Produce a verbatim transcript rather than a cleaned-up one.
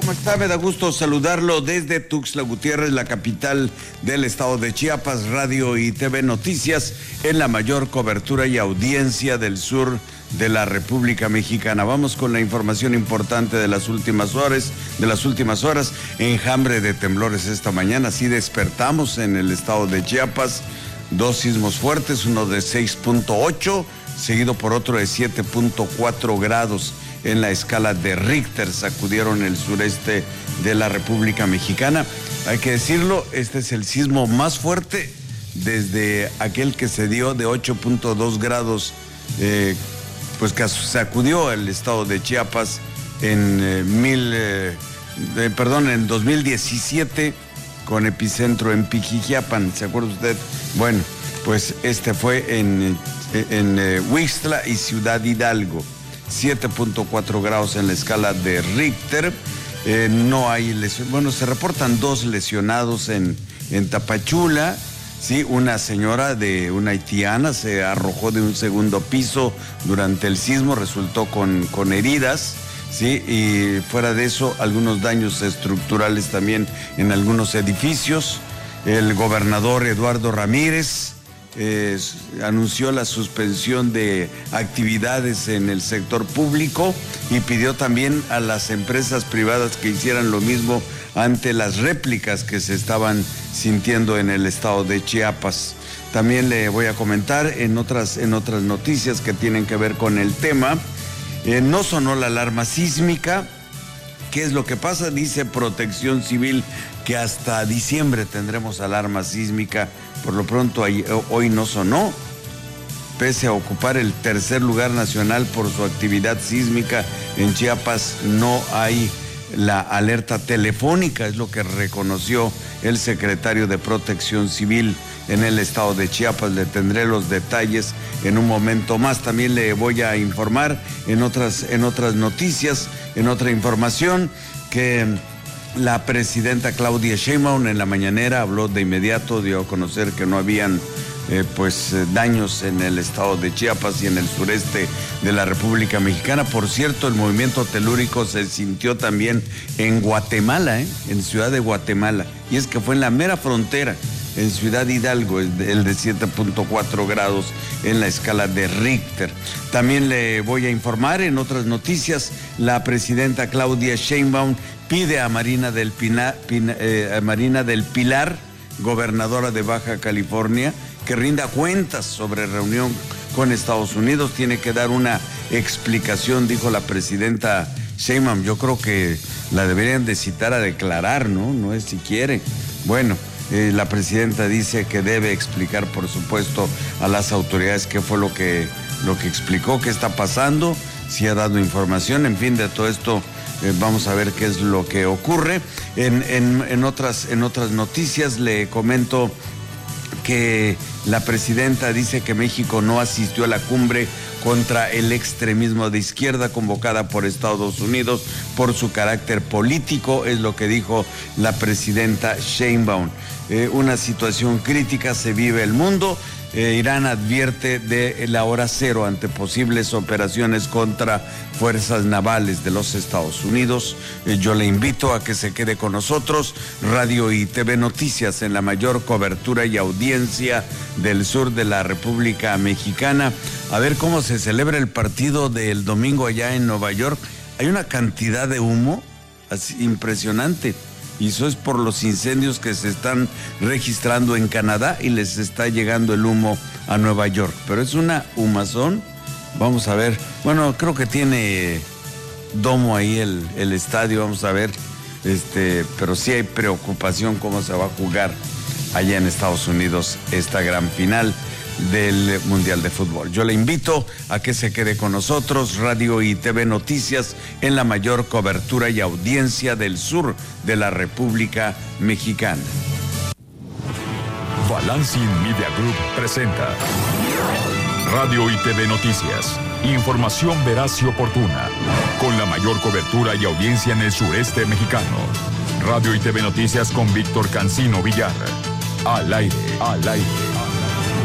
¿Cómo está? Me da gusto saludarlo desde Tuxtla Gutiérrez, la capital del estado de Chiapas. Radio y T V Noticias en la mayor cobertura y audiencia del sur de la República Mexicana. Vamos con la información importante de las últimas horas, de las últimas horas. Enjambre de temblores esta mañana. Sí despertamos en el estado de Chiapas. Dos sismos fuertes, uno de seis punto ocho, seguido por otro de siete punto cuatro grados. En la escala de Richter sacudieron el sureste de la República Mexicana. Hay que decirlo, este es el sismo más fuerte desde aquel que se dio de ocho punto dos grados, eh, pues que sacudió el estado de Chiapas en eh, mil, eh, eh, perdón, en dos mil diecisiete con epicentro en Pijijiapan. ¿Se acuerda usted? Bueno, pues este fue en, en, en eh, Huixtla y Ciudad Hidalgo. siete punto cuatro grados en la escala de Richter. Eh, no hay lesiones. Bueno, se reportan dos lesionados en, en Tapachula. Sí, una señora de una haitiana se arrojó de un segundo piso durante el sismo, resultó con, con heridas. Sí, y fuera de eso, algunos daños estructurales también en algunos edificios. El gobernador Eduardo Ramírez Eh, anunció la suspensión de actividades en el sector público y pidió también a las empresas privadas que hicieran lo mismo ante las réplicas que se estaban sintiendo en el estado de Chiapas. También le voy a comentar en otras, en otras noticias que tienen que ver con el tema. Eh, no sonó la alarma sísmica. ¿Qué es lo que pasa? Dice Protección Civil que hasta diciembre tendremos alarma sísmica. Por lo pronto hoy no sonó. Pese a ocupar el tercer lugar nacional por su actividad sísmica, en Chiapas no hay la alerta telefónica, es lo que reconoció el secretario de Protección Civil en el estado de Chiapas. Le tendré los detalles en un momento más. También le voy a informar en otras, en otras noticias, en otra información, que la presidenta Claudia Sheinbaum en la mañanera habló de inmediato, dio a conocer que no habían eh, pues eh, daños en el estado de Chiapas y en el sureste de la República Mexicana. Por cierto, el movimiento telúrico se sintió también en Guatemala, ¿eh? en Ciudad de Guatemala, y es que fue en la mera frontera, en Ciudad Hidalgo, el de siete punto cuatro grados en la escala de Richter. También le voy a informar en otras noticias, la presidenta Claudia Sheinbaum pide a Marina del, Pina, Pina, eh, a Marina del Pilar, gobernadora de Baja California, que rinda cuentas sobre reunión con Estados Unidos. Tiene que dar una explicación, dijo la presidenta Sheinbaum. Yo creo que la deberían de citar a declarar, ¿no? No es si quiere. Bueno, eh, la presidenta dice que debe explicar, por supuesto, a las autoridades qué fue lo que, lo que explicó, qué está pasando, si ha dado información, en fin, de todo esto. Eh, vamos a ver qué es lo que ocurre. En, en, en, otras, en otras noticias le comento que la presidenta dice que México no asistió a la cumbre contra el extremismo de izquierda convocada por Estados Unidos por su carácter político, es lo que dijo la presidenta Sheinbaum. Eh, una situación crítica se vive el mundo. Eh, Irán advierte de la hora cero ante posibles operaciones contra fuerzas navales de los Estados Unidos. Eh, yo le invito a que se quede con nosotros. Radio y T V Noticias en la mayor cobertura y audiencia del sur de la República Mexicana. A ver cómo se celebra el partido del domingo allá en Nueva York. Hay una cantidad de humo así, impresionante. Y eso es por los incendios que se están registrando en Canadá y les está llegando el humo a Nueva York. Pero es una humazón. Vamos a ver. Bueno, creo que tiene domo ahí el, el estadio. Vamos a ver. Este, pero sí hay preocupación cómo se va a jugar allá en Estados Unidos esta gran final del Mundial de Fútbol. Yo le invito a que se quede con nosotros. Radio y T V Noticias en la mayor cobertura y audiencia del sur de la República Mexicana. Balancing Media Group presenta Radio y T V Noticias. Información veraz y oportuna, con la mayor cobertura y audiencia en el sureste mexicano. Radio y T V Noticias con Víctor Cancino Villar. Al aire, al aire.